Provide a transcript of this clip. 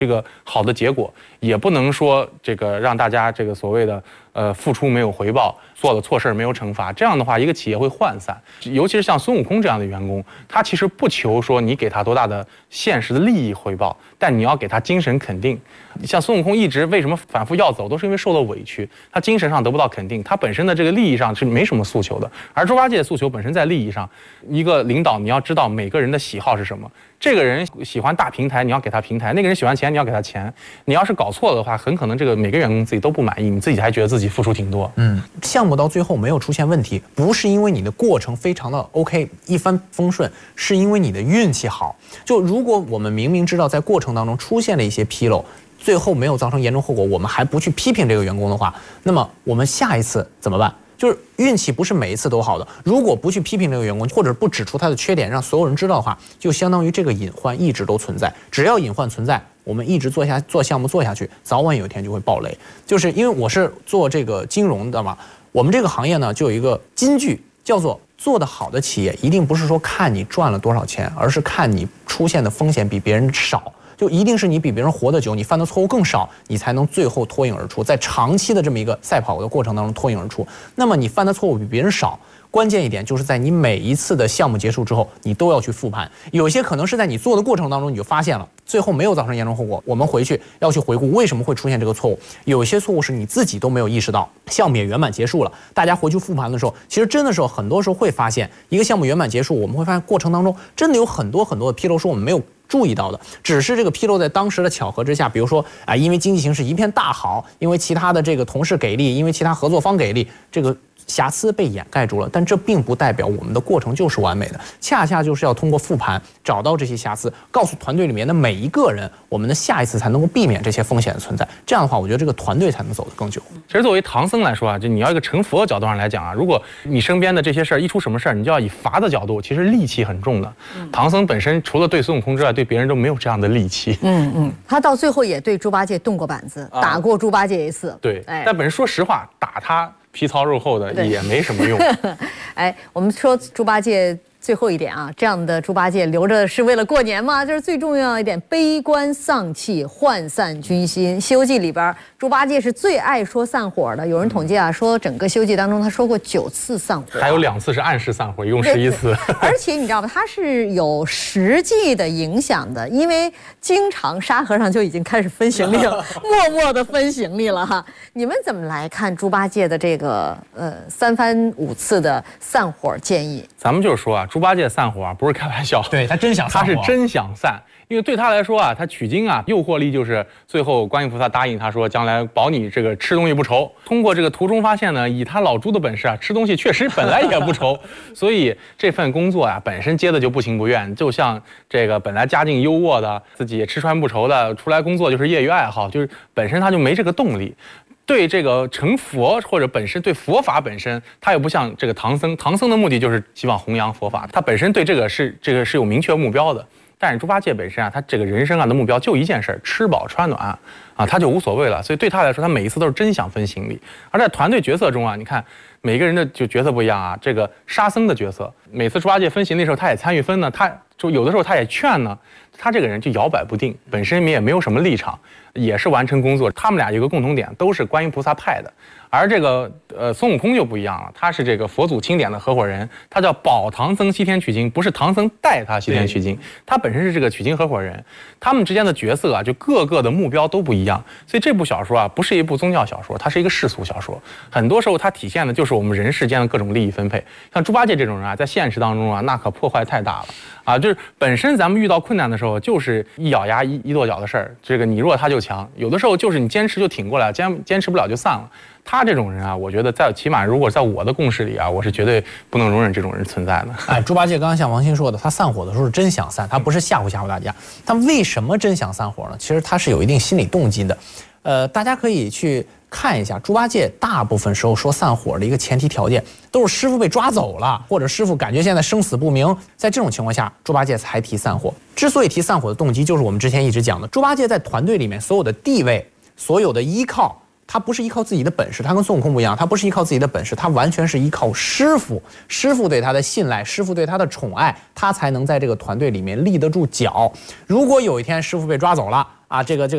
这个好的结果，也不能说这个让大家这个所谓的付出没有回报，做了错事没有惩罚，这样的话一个企业会涣散。尤其是像孙悟空这样的员工，他其实不求说你给他多大的现实的利益回报，但你要给他精神肯定。像孙悟空一直为什么反复要走，都是因为受了委屈，他精神上得不到肯定，他本身的这个利益上是没什么诉求的。而猪八戒的诉求本身在利益上，一个领导你要知道每个人的喜好是什么。这个人喜欢大平台，你要给他平台；那个人喜欢钱，你要给他钱。你要是搞错了的话，很可能这个每个员工自己都不满意，你自己还觉得自己付出挺多。 项目到最后没有出现问题，不是因为你的过程非常的 OK 一帆风顺，是因为你的运气好。就如果我们明明知道在过程当中出现了一些纰漏，最后没有造成严重后果，我们还不去批评这个员工的话，那么我们下一次怎么办？就是运气不是每一次都好的，如果不去批评这个员工，或者不指出他的缺点，让所有人知道的话，就相当于这个隐患一直都存在。只要隐患存在，我们一直做项目做下去，早晚有一天就会爆雷。就是因为我是做这个金融的嘛，我们这个行业呢就有一个金句，叫做做得好的企业一定不是说看你赚了多少钱，而是看你出现的风险比别人少。就一定是你比别人活得久，你犯的错误更少，你才能最后脱颖而出，在长期的这么一个赛跑的过程当中脱颖而出。那么你犯的错误比别人少，关键一点就是在你每一次的项目结束之后，你都要去复盘。有些可能是在你做的过程当中你就发现了，最后没有造成严重后果，我们回去要去回顾为什么会出现这个错误。有些错误是你自己都没有意识到，项目也圆满结束了，大家回去复盘的时候，其实真的是很多时候会发现，一个项目圆满结束，我们会发现过程当中真的有很多的纰漏是我们没有注意到的，只是这个纰漏在当时的巧合之下，比如说因为经济形势一片大好，因为其他的这个同事给力，因为其他合作方给力，这个瑕疵被掩盖住了。但这并不代表我们的过程就是完美的，恰恰就是要通过复盘找到这些瑕疵，告诉团队里面的每一个人，我们的下一次才能够避免这些风险的存在。这样的话，我觉得这个团队才能走得更久。 其实作为唐僧来说啊，就你要一个成佛的角度上来讲啊，如果你身边的这些事儿一出什么事儿，你就要以罚的角度，其实戾气很重的。唐僧本身除了对孙悟空之外，对别人都没有这样的戾气。 他到最后也对猪八戒动过板子，打过猪八戒一次。 对，但本身说实话，打他皮糙肉厚的也没什么用。 我们说猪八戒最后一点啊，这样的猪八戒留着是为了过年吗？就是最重要一点，悲观丧气，涣散军心。《西游记》里边，猪八戒是最爱说散伙的。有人统计啊，说整个《西游记》当中，他说过9次散伙， 还有2次是暗示散伙，一共11次。 而且你知道吗？他是有实际的影响的，因为经常沙和尚就已经开始分行李了，默默的分行李了哈。你们怎么来看猪八戒的这个3番5次的散伙建议？ 咱们就是说啊，猪八戒散伙啊，不是开玩笑， 对他真想散伙， 他是真想散。因为对他来说啊，他取经啊，诱惑力就是最后观音菩萨答应他说，将来保你这个吃东西不愁。通过这个途中发现呢，以他老猪的本事啊，吃东西确实本来也不愁，所以这份工作啊，本身接的就不情不愿。就像这个本来家境优渥的，自己也吃穿不愁的，出来工作就是业余爱好，就是本身他就没这个动力。对这个成佛或者本身对佛法本身，他也不像这个唐僧的目的就是希望弘扬佛法，他本身对这个是有明确目标的。但是猪八戒本身啊，他这个人生啊的目标就一件事，吃饱穿暖啊，他就无所谓了。所以对他来说，他每一次都是真想分行李。而在团队角色中啊，你看每个人的就角色不一样啊。这个沙僧的角色，每次猪八戒分行李的时候，他也参与分呢，他就有的时候他也劝呢。他这个人就摇摆不定，本身也没有什么立场，也是完成工作。他们俩有个共同点，都是观音菩萨派的。而这个孙悟空就不一样了，他是这个佛祖钦点的合伙人，他叫保唐僧西天取经，不是唐僧带他西天取经，他本身是这个取经合伙人。他们之间的角色啊，就各个的目标都不一样。所以这部小说啊，不是一部宗教小说，它是一个世俗小说。很多时候它体现的就是我们人世间的各种利益分配。像猪八戒这种人啊，在现实当中啊，那可破坏太大了啊！就是本身咱们遇到困难的时候，就是一咬牙一跺脚的事儿。这个你弱他就强，有的时候就是你坚持就挺过来，坚持不了就散了。他这种人啊，我觉得起码如果在我的共识里啊，我是绝对不能容忍这种人存在的。 猪八戒刚刚像王鑫说的，他散伙的时候是真想散，他不是吓唬大家。他为什么真想散伙呢？其实他是有一定心理动机的。大家可以去看一下，猪八戒大部分时候说散伙的一个前提条件，都是师傅被抓走了，或者师傅感觉现在生死不明，在这种情况下，猪八戒才提散伙。之所以提散伙的动机，就是我们之前一直讲的，猪八戒在团队里面所有的地位、所有的依靠。他不是依靠自己的本事，他跟孙悟空不一样，他不是依靠自己的本事，他完全是依靠师傅对他的信赖，师傅对他的宠爱，他才能在这个团队里面立得住脚。如果有一天师傅被抓走了啊，这个